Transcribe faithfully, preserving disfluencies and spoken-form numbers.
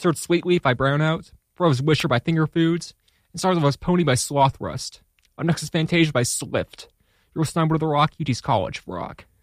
Mustard Sweetleaf by Brownout, Froze Wisher by Finger Foods, and Stars of Us Pony by Slothrust. On Nexus Fantasia by Slift. You're listening to The Rock, U T's College Rock.